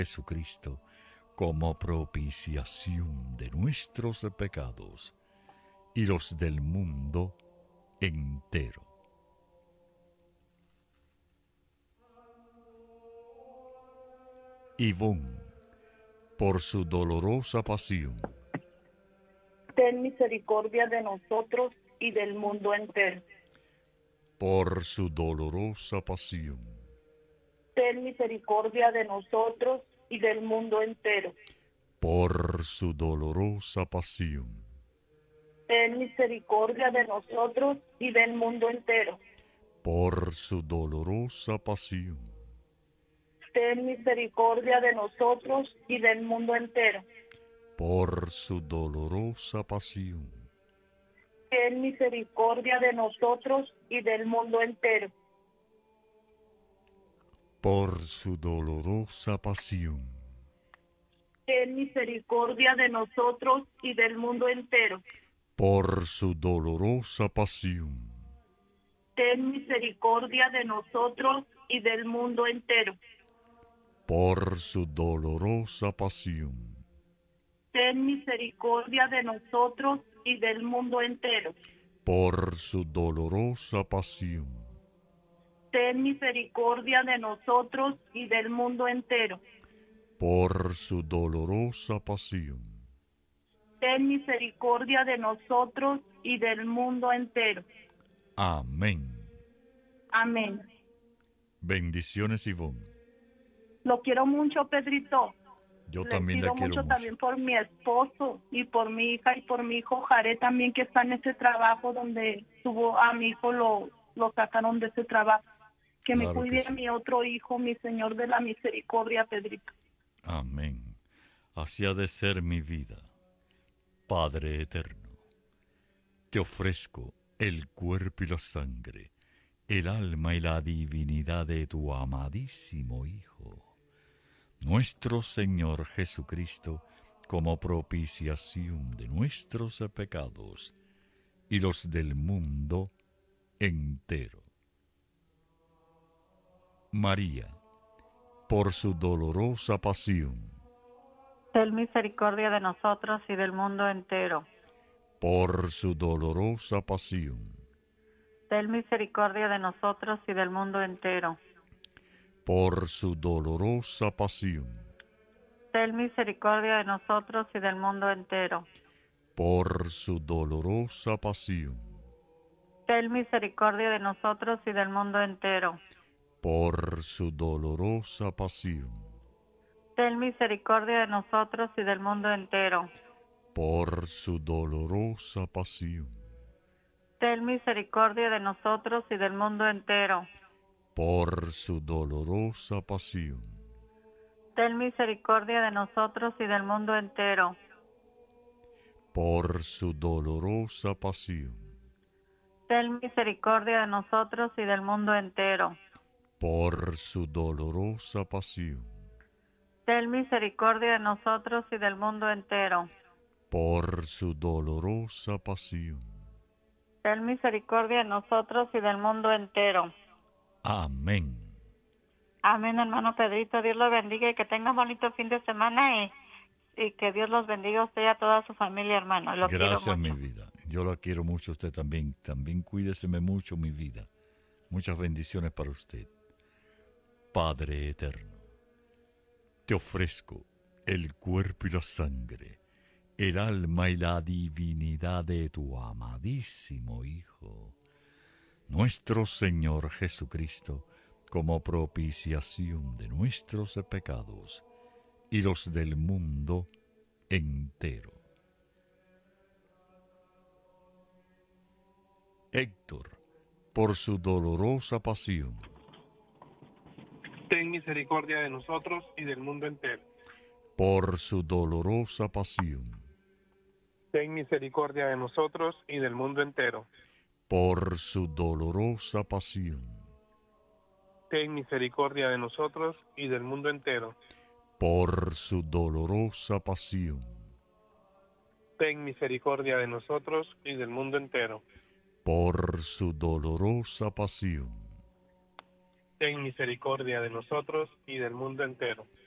Jesucristo, como propiciación de nuestros pecados y los del mundo entero. Ivón, por su dolorosa pasión, ten misericordia de nosotros y del mundo entero. por su dolorosa pasión, Ten misericordia de nosotros y del mundo entero. por su dolorosa pasión, Ten misericordia de nosotros y del mundo entero. por su dolorosa pasión, Ten misericordia de nosotros y del mundo entero. por su dolorosa pasión, Ten misericordia de nosotros y del mundo entero. por su dolorosa pasión, Ten misericordia de nosotros y del mundo entero. por su dolorosa pasión, Ten misericordia de nosotros y del mundo entero. por su dolorosa pasión, Ten misericordia de nosotros y del mundo entero. por su dolorosa pasión, Ten misericordia de nosotros y del mundo entero. por su dolorosa pasión, Ten misericordia de nosotros y del mundo entero. amén. Amén. Bendiciones, Ivonne. Lo quiero mucho, Pedrito. Yo Le también la pido quiero mucho mucho. también por mi esposo y por mi hija y por mi hijo Jared también, que está en ese trabajo donde tuvo a mi hijo, lo sacaron de ese trabajo. Que me Claro que cuide sí. a mi otro hijo, mi Señor de la misericordia, Pedrito. Amén. Así ha de ser mi vida. Padre eterno, te ofrezco el cuerpo y la sangre, el alma y la divinidad de tu amadísimo Hijo, nuestro Señor Jesucristo, como propiciación de nuestros pecados y los del mundo entero. María, por su dolorosa pasión, Ten misericordia de nosotros y del mundo entero. por su dolorosa pasión, Ten misericordia de nosotros y del mundo entero. por su dolorosa pasión, Ten misericordia de nosotros y del mundo entero. por su dolorosa pasión, Ten misericordia de nosotros y del mundo entero. por su dolorosa pasión, Ten misericordia de nosotros y del mundo entero. por su dolorosa pasión, Ten misericordia de nosotros y del mundo entero. por su dolorosa pasión, Ten misericordia de nosotros y del mundo entero. por su dolorosa pasión, Ten misericordia de nosotros y del mundo entero. por su dolorosa pasión, Ten misericordia de nosotros y del mundo entero. por su dolorosa pasión. Ten misericordia de nosotros y del mundo entero. Amén. Amén, hermano Pedrito. Dios lo bendiga y que tenga un bonito fin de semana y que Dios los bendiga a usted y a toda su familia, hermano. Lo Gracias, quiero mi mucho. vida. Yo la quiero mucho a usted también. También cuídeseme mucho, mi vida. Muchas bendiciones para usted. Padre eterno, te ofrezco el cuerpo y la sangre, el alma y la divinidad de tu amadísimo Hijo, nuestro Señor Jesucristo, como propiciación de nuestros pecados y los del mundo entero. Héctor, por su dolorosa pasión, Ten misericordia de nosotros y del mundo entero. por su dolorosa pasión, Ten misericordia de nosotros y del mundo entero. por su dolorosa pasión, Ten misericordia de nosotros y del mundo entero. por su dolorosa pasión, Ten misericordia de nosotros y del mundo entero. por su dolorosa pasión, Ten misericordia de nosotros y del mundo entero.